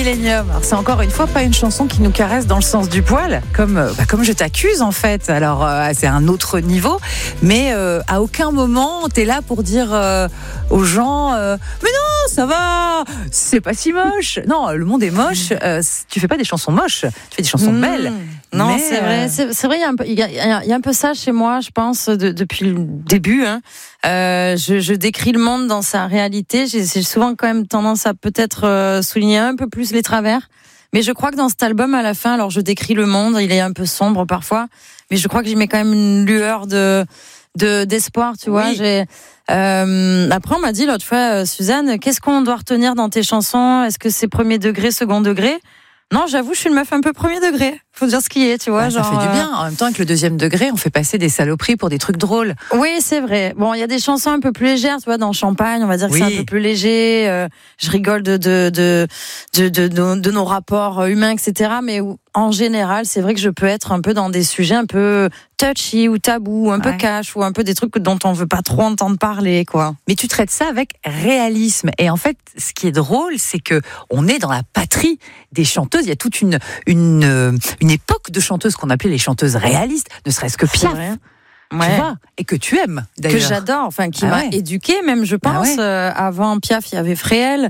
Millennium. Alors, c'est encore une fois pas une chanson qui nous caresse dans le sens du poil, comme je t'accuse en fait. Alors c'est un autre niveau, mais à aucun moment t'es là pour dire aux gens mais non ça va, c'est pas si moche. Non, le monde est moche. Tu fais pas des chansons moches, tu fais des chansons belles. Non, mais, c'est vrai. C'est vrai, il y a un peu ça chez moi, je pense, depuis le début. Je décris le monde dans sa réalité. J'ai souvent quand même tendance à peut-être souligner un peu plus les travers. Mais je crois que dans cet album, à la fin, alors je décris le monde, il est un peu sombre parfois, mais je crois que j'y mets quand même une lueur d'espoir, tu vois. Après, on m'a dit l'autre fois, Suzanne, qu'est-ce qu'on doit retenir dans tes chansons? Est-ce que c'est premier degré, second degré? Non, j'avoue, je suis une meuf un peu premier degré. Faut dire ce qui est, tu vois. Ouais, ça fait du bien. En même temps, avec le deuxième degré, on fait passer des saloperies pour des trucs drôles. Oui, c'est vrai. Bon, il y a des chansons un peu plus légères, tu vois, dans Champagne, on va dire que c'est un peu plus léger. Je rigole de nos rapports humains, etc. Mais en général, c'est vrai que je peux être un peu dans des sujets un peu touchy ou tabou, un peu cash, ou un peu des trucs dont on veut pas trop entendre parler, quoi. Mais tu traites ça avec réalisme. Et en fait, ce qui est drôle, c'est que on est dans la patrie des chanteuses. Il y a toute une époque de chanteuses qu'on appelait les chanteuses réalistes, ne serait-ce que Piaf. Tu vois, et que tu aimes d'ailleurs. Que j'adore, enfin qui m'a éduquée même, je pense. Avant Piaf, il y avait Fréhel.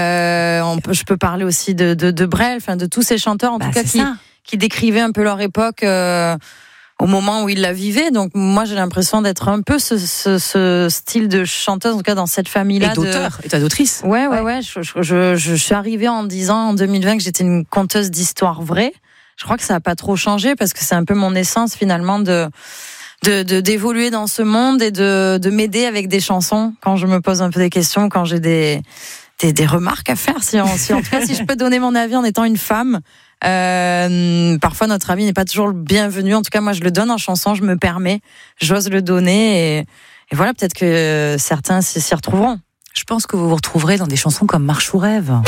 Je peux parler aussi de Brel, enfin de tous ces chanteurs en tout cas qui décrivaient un peu leur époque au moment où ils la vivaient. Donc moi j'ai l'impression d'être un peu ce style de chanteuse, en tout cas dans cette famille-là. Et d'auteur, et d'autrice. Ouais. Je suis arrivée en disant en 2020 que j'étais une conteuse d'histoires vraies. Je crois que ça n'a pas trop changé parce que c'est un peu mon essence finalement d'évoluer dans ce monde et de m'aider avec des chansons quand je me pose un peu des questions, quand j'ai des remarques à faire. En tout cas, si je peux donner mon avis en étant une femme, parfois notre avis n'est pas toujours le bienvenu. En tout cas, moi, je le donne en chanson, je me permets, j'ose le donner et voilà, peut-être que certains s'y retrouveront. Je pense que vous vous retrouverez dans des chansons comme Marche ou rêve.